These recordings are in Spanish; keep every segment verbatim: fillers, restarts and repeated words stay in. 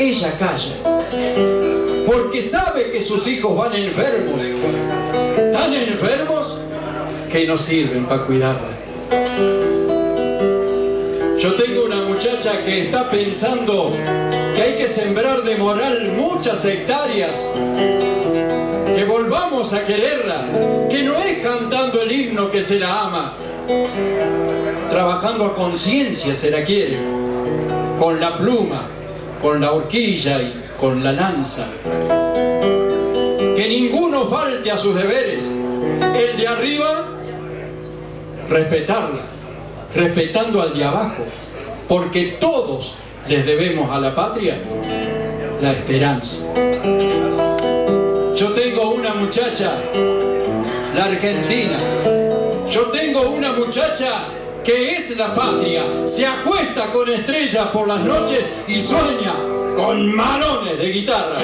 ella calla, porque sabe que sus hijos van enfermos, tan enfermos que no sirven para cuidarla. Yo tengo una muchacha que está pensando que hay que sembrar de moral muchas hectáreas, que volvamos a quererla, que no es cantando el himno que se la ama, trabajando a conciencia se la quiere, con la pluma, con la horquilla y con la lanza. Que ninguno falte a sus deberes, el de arriba, respetarla, respetando al de abajo, porque todos les debemos a la patria la esperanza. Yo tengo una muchacha, la Argentina, yo tengo una muchacha que es la patria, se acuesta con estrellas por las noches y sueña con malones de guitarra.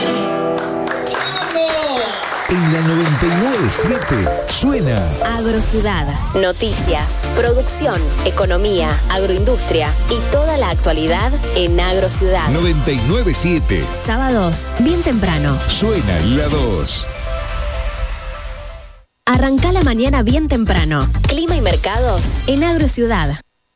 En la noventa y nueve punto siete suena Agrociudad. Noticias, producción, economía, agroindustria y toda la actualidad en Agrociudad. noventa y nueve punto siete. Sábados, bien temprano. Suena la dos. Arrancá la mañana bien temprano. Clima y mercados en Agrociudad.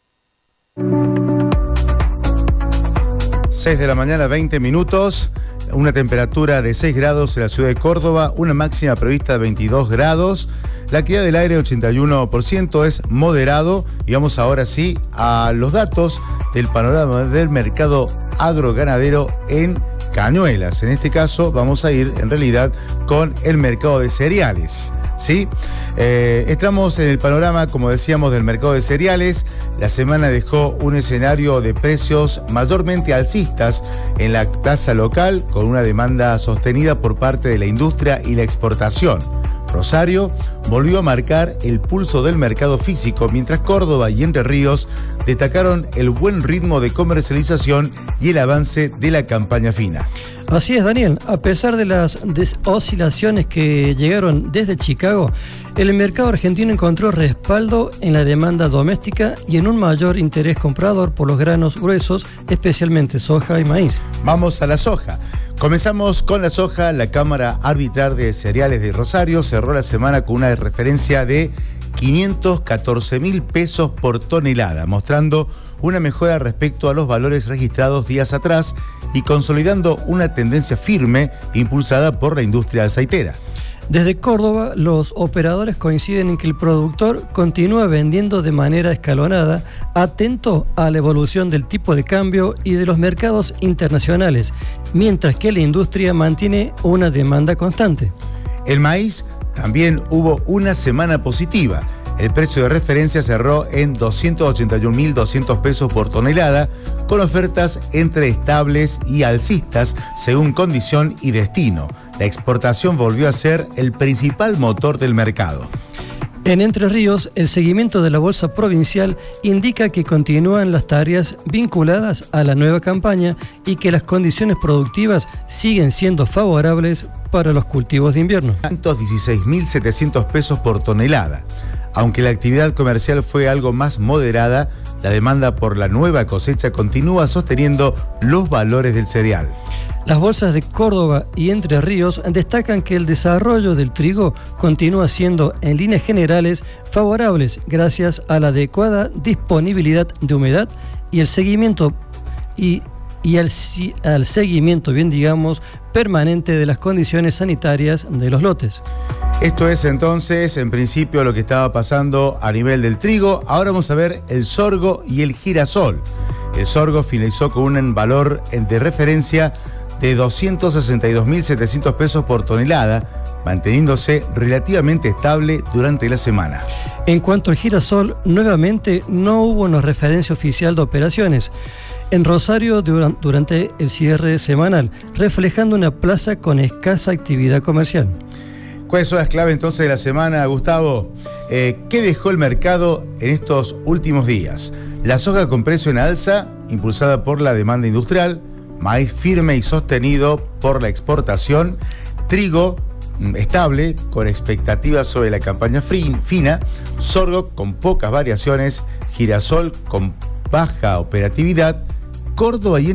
seis de la mañana, veinte minutos. Una temperatura de seis grados en la ciudad de Córdoba, una máxima prevista de veintidós grados. La calidad del aire ochenta y uno por ciento, es moderado. Y vamos ahora sí a los datos del panorama del mercado agroganadero en Cañuelas. En este caso vamos a ir en realidad con el mercado de cereales, ¿sí? Eh, estamos en el panorama, como decíamos, del mercado de cereales. La semana dejó un escenario de precios mayormente alcistas en la plaza local, con una demanda sostenida por parte de la industria y la exportación. Rosario volvió a marcar el pulso del mercado físico, mientras Córdoba y Entre Ríos destacaron el buen ritmo de comercialización y el avance de la campaña fina. Así es, Daniel. A pesar de las oscilaciones que llegaron desde Chicago, el mercado argentino encontró respaldo en la demanda doméstica y en un mayor interés comprador por los granos gruesos, especialmente soja y maíz. Vamos a la soja. Comenzamos con la soja. La Cámara Arbitral de Cereales de Rosario cerró la semana con una referencia de quinientos catorce mil pesos por tonelada, mostrando una mejora respecto a los valores registrados días atrás y consolidando una tendencia firme impulsada por la industria aceitera. Desde Córdoba, los operadores coinciden en que el productor continúa vendiendo de manera escalonada, atento a la evolución del tipo de cambio y de los mercados internacionales, mientras que la industria mantiene una demanda constante. El maíz también hubo una semana positiva. El precio de referencia cerró en doscientos ochenta y un mil doscientos pesos por tonelada, con ofertas entre estables y alcistas según condición y destino. La exportación volvió a ser el principal motor del mercado. En Entre Ríos, el seguimiento de la bolsa provincial indica que continúan las tareas vinculadas a la nueva campaña y que las condiciones productivas siguen siendo favorables para los cultivos de invierno. ciento dieciséis mil setecientos pesos por tonelada. Aunque la actividad comercial fue algo más moderada, la demanda por la nueva cosecha continúa sosteniendo los valores del cereal. Las bolsas de Córdoba y Entre Ríos destacan que el desarrollo del trigo continúa siendo, en líneas generales, favorables gracias a la adecuada disponibilidad de humedad y el seguimiento y, y al, al seguimiento, bien digamos, permanente de las condiciones sanitarias de los lotes. Esto es entonces, en principio, lo que estaba pasando a nivel del trigo. Ahora vamos a ver el sorgo y el girasol. El sorgo finalizó con un valor de referencia de doscientos sesenta y dos mil setecientos pesos por tonelada, manteniéndose relativamente estable durante la semana. En cuanto al girasol, nuevamente no hubo una referencia oficial de operaciones en Rosario durante el cierre semanal, reflejando una plaza con escasa actividad comercial. ¿Cuáles son las claves entonces de la semana, Gustavo? Eh, ¿Qué dejó el mercado en estos últimos días? La soja con precio en alza, impulsada por la demanda industrial, maíz firme y sostenido por la exportación, trigo estable con expectativas sobre la campaña fina, sorgo con pocas variaciones, girasol con baja operatividad, Córdoba y